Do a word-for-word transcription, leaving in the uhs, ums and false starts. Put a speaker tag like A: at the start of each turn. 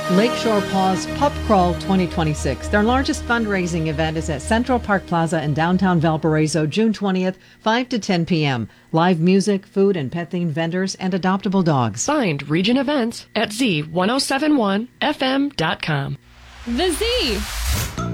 A: Lakeshore Paws Pup Crawl twenty twenty-six. Their largest fundraising event is at Central Park Plaza in downtown Valparaiso, June twentieth, five to ten p.m. Live music, food, and pet-themed vendors, and adoptable dogs.
B: Signed, Region Events at Z ten seventy-one F M dot com.
C: The Z.